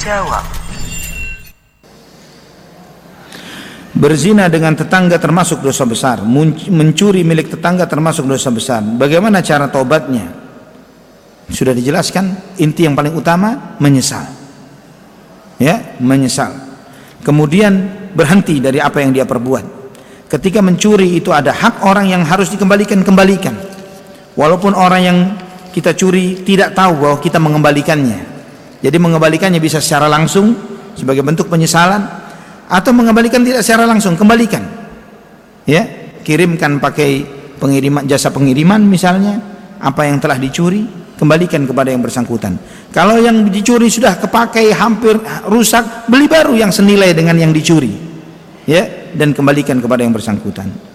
menjawab. Berzina dengan tetangga termasuk dosa besar. Mencuri milik tetangga termasuk dosa besar. Bagaimana cara taubatnya? Sudah dijelaskan. Inti yang paling utama menyesal. Ya, menyesal. Kemudian berhenti dari apa yang dia perbuat. Ketika mencuri itu ada hak orang yang harus dikembalikan, kembalikan. Walaupun orang yang kita curi tidak tahu bahwa kita mengembalikannya. Jadi mengembalikannya bisa secara langsung sebagai bentuk penyesalan, atau mengembalikan tidak secara langsung, kembalikan. Ya, kirimkan pakai pengiriman, jasa pengiriman misalnya, apa yang telah dicuri kembalikan kepada yang bersangkutan. Kalau yang dicuri sudah kepakai, hampir rusak, beli baru yang senilai dengan yang dicuri. Ya, dan kembalikan kepada yang bersangkutan.